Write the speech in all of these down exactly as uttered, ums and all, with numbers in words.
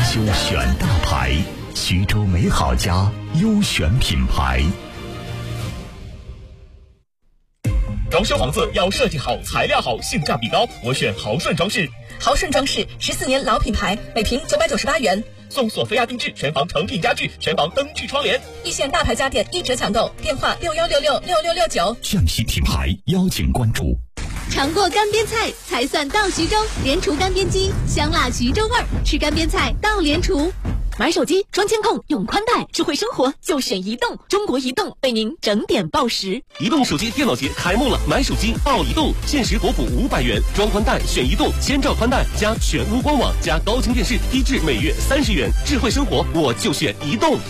修选大牌，徐州美好家优选品牌。 装修房子要设计好、材料好、性价比高，我选豪顺装饰。 豪顺装饰十四年老品牌，每平九百九十八元， 送索菲亚定制全房成品家具、全房灯具窗帘。 一线大牌家电一折抢购，电话六幺六六六六六九。 陕西品牌邀请关注。 尝过干煸菜才算到徐州，联厨干煸机，香辣徐州味儿，吃干煸菜到联厨。买手机装监控用宽带，智慧生活就选移动，中国移动为您整点报时。 移动手机电脑节开幕了，买手机报移动，限时国补五百元，装宽带选移动，千兆宽带加全屋官网加高清电视，低至每月三十元，智慧生活我就选移动。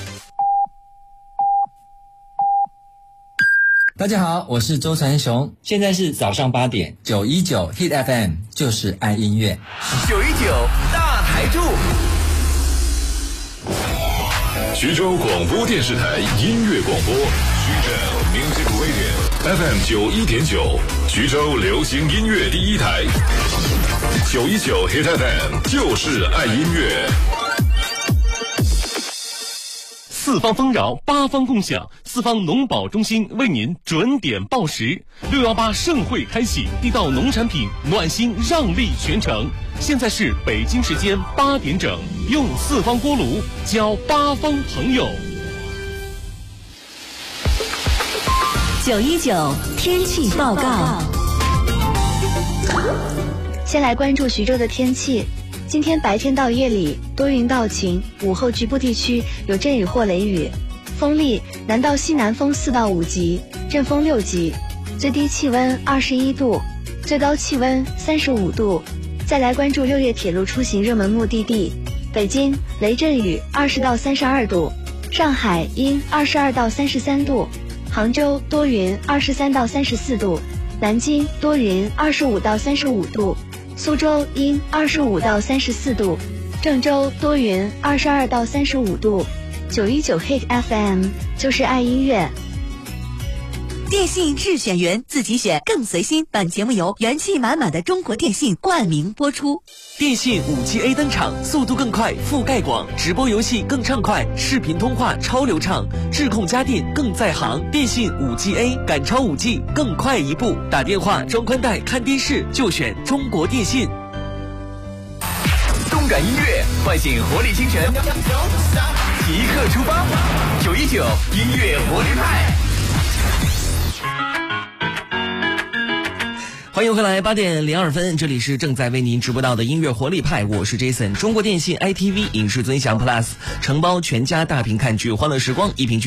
大家好，我是周传雄，现在是早上八点，九一九 Hit F M 就是爱音乐， 九一九大台柱。 徐州广播电视台音乐广播，徐州 Music Radio F M 九一点九，徐州流行音乐第一台，九一九 Hit F M 就是爱音乐。 四方丰饶，八方共享，四方农保中心为您准点报时。六幺八盛会开启，地道农产品暖心让利全城。现在是北京时间八点整，用四方锅炉交八方朋友。 九一九天气报告。 先来关注徐州的天气。今天白天到夜里多云到晴，午后局部地区有阵雨或雷雨，风力南到西南风四到五级，阵风六级，最低气温二十一度，最高气温三十五度。再来关注六月铁路出行热门目的地：北京雷阵雨二十到三十二度，上海阴二十二到三十三度，杭州多云二十三到三十四度，南京多云二十五到三十五度。苏州阴二十五到三十四度，郑州多云二十二到三十五度。九一九 Hit F M 就是爱音乐。 电信日选员，自己选更随心。本节目由元气满满的中国电信冠名播出。 电信 五 G A 登场，速度更快，覆盖广，直播游戏更畅快，视频通话超流畅，智控家电更在行。电信 五 G A 赶超 五 G， 更快一步。打电话、装宽带、看电视就选中国电信。动感音乐，唤醒活力精神，即刻出发！九一九音乐活力派。欢迎回来，八点零二分，这里是正在为您直播到的音乐活力派，我是 Jason。中国电信 I T V 影视尊享 Plus 承包全家大屏看剧，欢乐时光一屏剧。